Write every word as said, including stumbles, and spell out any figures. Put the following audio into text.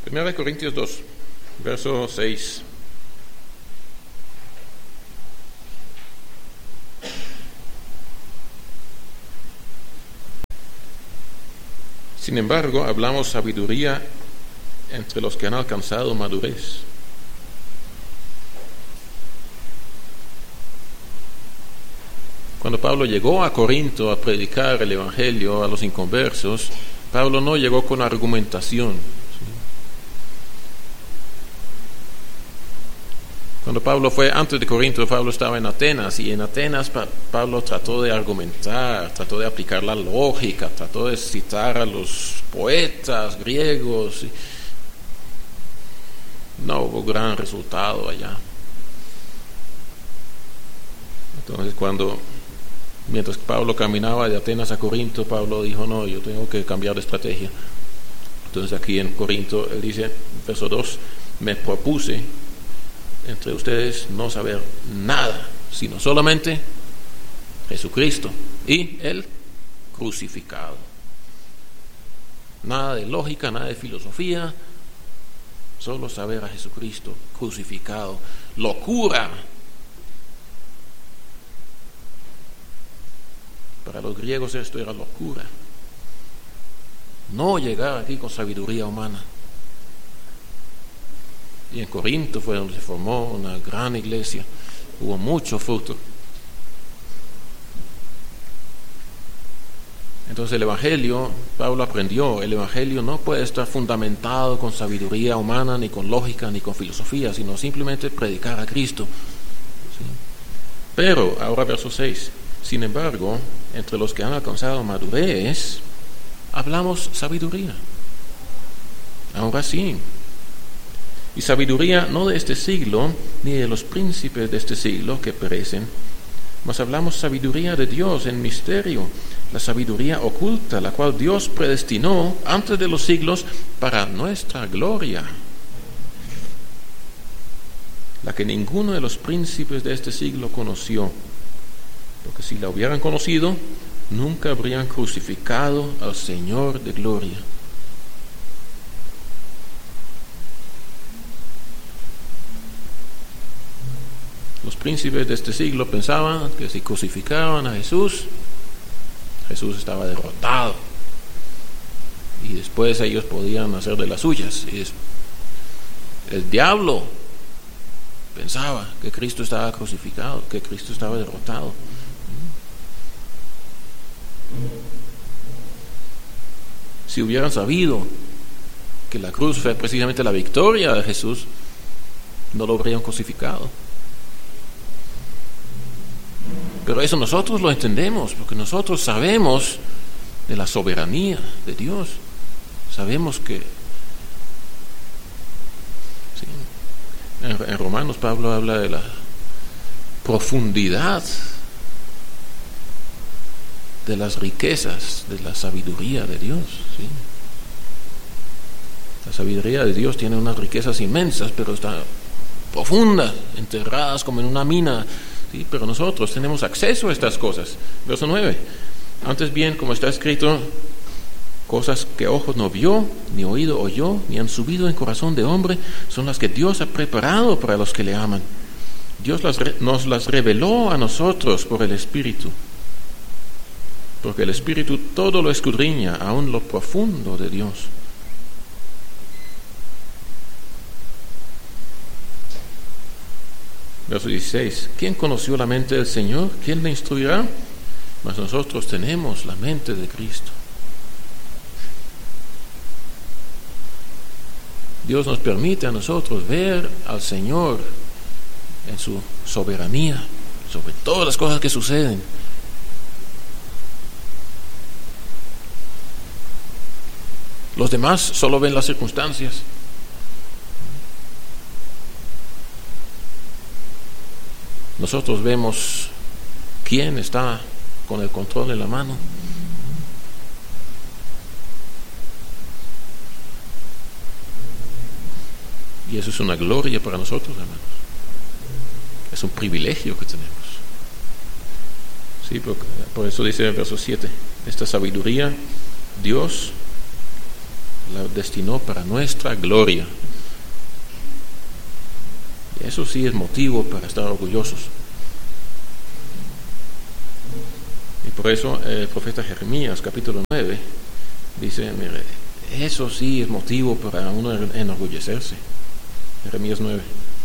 Primera de Corintios dos, verso seis. Sin embargo, hablamos sabiduría entre los que han alcanzado madurez. Cuando Pablo llegó a Corinto a predicar el Evangelio a los inconversos, Pablo no llegó con argumentación. ¿Sí? Cuando Pablo fue antes de Corinto, Pablo estaba en Atenas, y en Atenas pa- Pablo trató de argumentar, trató de aplicar la lógica, trató de citar a los poetas griegos. Y no hubo gran resultado allá. Entonces, cuando mientras Pablo caminaba de Atenas a Corinto, Pablo dijo: no, yo tengo que cambiar de estrategia. Entonces aquí en Corinto él dice, verso dos, me propuse entre ustedes no saber nada, sino solamente Jesucristo y el crucificado. Nada de lógica, nada de filosofía, solo saber a Jesucristo crucificado. Locura. Para los griegos esto era locura. No llegar aquí con sabiduría humana. Y en Corinto fue donde se formó una gran iglesia. Hubo mucho fruto. Entonces el Evangelio, Pablo aprendió, el Evangelio no puede estar fundamentado con sabiduría humana, ni con lógica, ni con filosofía, sino simplemente predicar a Cristo. ¿Sí? Pero, ahora verso seis, sin embargo, entre los que han alcanzado madurez, hablamos sabiduría. Ahora sí. Y sabiduría no de este siglo, ni de los príncipes de este siglo que perecen, mas hablamos sabiduría de Dios en misterio, la sabiduría oculta, la cual Dios predestinó antes de los siglos para nuestra gloria, la que ninguno de los príncipes de este siglo conoció, porque si la hubieran conocido, nunca habrían crucificado al Señor de gloria. Los príncipes de este siglo pensaban que si crucificaban a Jesús, Jesús estaba derrotado, y después ellos podían hacer de las suyas. Y el diablo pensaba que Cristo estaba crucificado, que Cristo estaba derrotado. Si hubieran sabido que la cruz fue precisamente la victoria de Jesús, no lo habrían crucificado. Pero eso nosotros lo entendemos, porque nosotros sabemos de la soberanía de Dios. Sabemos que sí, en, en Romanos Pablo habla de la profundidad de las riquezas de la sabiduría de Dios. ¿Sí? La sabiduría de Dios tiene unas riquezas inmensas, pero están profundas, enterradas como en una mina. ¿Sí? Pero nosotros tenemos acceso a estas cosas. Verso nueve. Antes bien, como está escrito, cosas que ojo no vio, ni oído oyó, ni han subido en corazón de hombre, son las que Dios ha preparado para los que le aman. Dios las re- nos las reveló a nosotros por el Espíritu, porque el Espíritu todo lo escudriña, aun lo profundo de Dios. Verso dieciséis. ¿Quién conoció la mente del Señor? ¿Quién le instruirá? Mas nosotros tenemos la mente de Cristo. Dios nos permite a nosotros ver al Señor en su soberanía sobre todas las cosas que suceden. Los demás solo ven las circunstancias. Nosotros vemos quién está con el control en la mano. Y eso es una gloria para nosotros, hermanos. Es un privilegio que tenemos. Sí, por, por eso dice el verso siete, esta sabiduría Dios la destinó para nuestra gloria. Y eso sí es motivo para estar orgullosos. Y por eso el profeta Jeremías, capítulo nueve, dice, mire, eso sí es motivo para uno enorgullecerse. Jeremías nueve.